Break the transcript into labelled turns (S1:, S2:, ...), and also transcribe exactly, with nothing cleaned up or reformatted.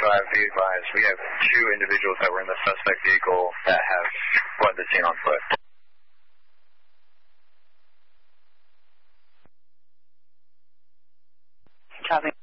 S1: five, be advised, we have two individuals that were in the suspect vehicle that have fled the scene on foot.
S2: Copy.